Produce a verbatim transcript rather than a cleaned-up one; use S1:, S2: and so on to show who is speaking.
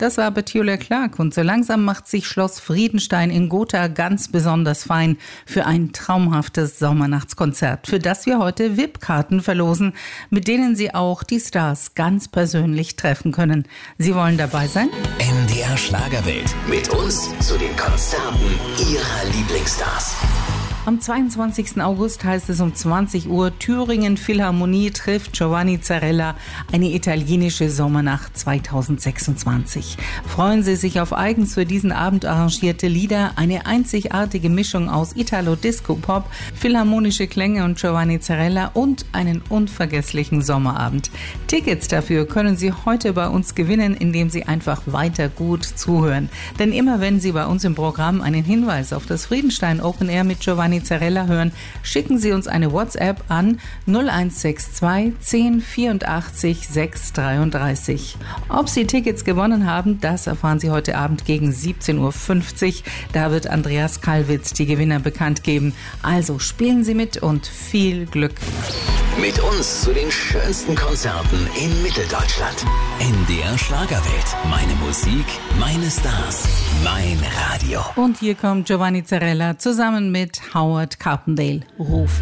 S1: Das war Petula Clark und so langsam macht sich Schloss Friedenstein in Gotha ganz besonders fein für ein traumhaftes Sommernachtskonzert, für das wir heute V I P-Karten verlosen, mit denen Sie auch die Stars ganz persönlich treffen können. Sie wollen dabei sein?
S2: N D R Schlagerwelt. Mit uns zu den Konzerten Ihrer Lieblingsstars.
S1: Am zweiundzwanzigsten August heißt es um zwanzig Uhr, Thüringen Philharmonie trifft Giovanni Zarella, eine italienische Sommernacht zweitausendsechsundzwanzig. Freuen Sie sich auf eigens für diesen Abend arrangierte Lieder, eine einzigartige Mischung aus Italo-Disco-Pop, philharmonische Klänge und Giovanni Zarella und einen unvergesslichen Sommerabend. Tickets dafür können Sie heute bei uns gewinnen, indem Sie einfach weiter gut zuhören. Denn immer wenn Sie bei uns im Programm einen Hinweis auf das Friedenstein Open Air mit Giovanni Zarella hören, schicken Sie uns eine WhatsApp an null eins sechs zwei zehn vierundachtzig sechs dreiunddreißig. Ob Sie Tickets gewonnen haben, das erfahren Sie heute Abend gegen siebzehn Uhr fünfzig. Da wird Andreas Kallwitz die Gewinner bekannt geben. Also spielen Sie mit und viel Glück.
S2: Mit uns zu den schönsten Konzerten in Mitteldeutschland. N D R Schlagerwelt. Meine Musik, meine Stars, mein Radio.
S1: Und hier kommt Giovanni Zarella zusammen mit Howard Carpendale. Ruf